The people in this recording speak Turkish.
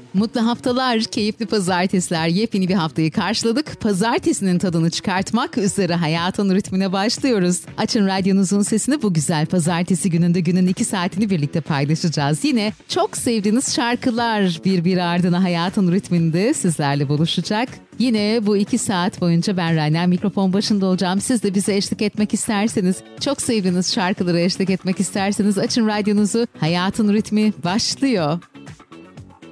Mutlu haftalar, keyifli pazartesiler, yepyeni bir haftayı karşıladık. Pazartesinin tadını çıkartmak üzere hayatın ritmine başlıyoruz. Açın radyonuzun sesini, bu güzel pazartesi gününde günün 2 saatini birlikte paylaşacağız. Yine çok sevdiğiniz şarkılar bir ardına hayatın ritminde sizlerle buluşacak. Yine bu 2 saat boyunca ben Rana mikrofon başında olacağım. Siz de bize eşlik etmek isterseniz, çok sevdiğiniz şarkılara eşlik etmek isterseniz açın radyonuzu. Hayatın ritmi başlıyor.